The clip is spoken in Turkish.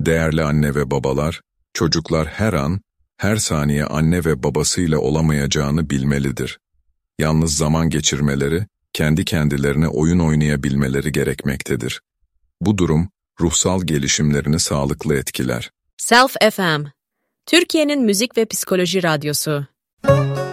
Değerli anne ve babalar, çocuklar her an, her saniye anne ve babasıyla olamayacağını bilmelidir. Yalnız zaman geçirmeleri, kendi kendilerine oyun oynayabilmeleri gerekmektedir. Bu durum, ruhsal gelişimlerini sağlıklı etkiler. Self FM, Türkiye'nin müzik ve psikoloji radyosu.